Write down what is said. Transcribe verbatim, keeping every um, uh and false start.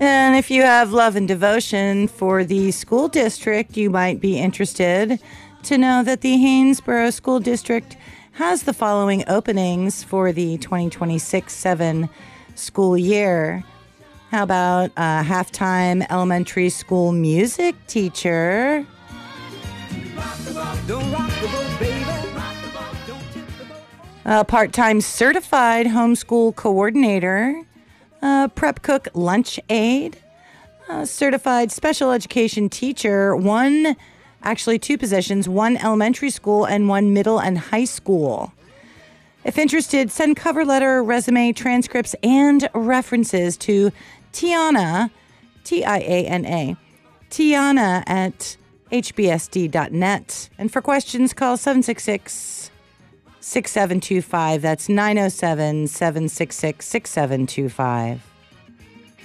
And if you have love and devotion for the school district, you might be interested to know that the Haynesboro School District has the following openings for the twenty twenty-six seven school year. How about a halftime elementary school music teacher? A part-time certified homeschool coordinator, a prep cook lunch aide, a certified special education teacher, one, actually two positions, one elementary school and one middle and high school. If interested, send cover letter, resume, transcripts, and references to Tiana, T I A N A, Tiana at H B S D dot net. And for questions, call seven six six, six seven two five. That's nine oh seven, seven six six, six seven two five.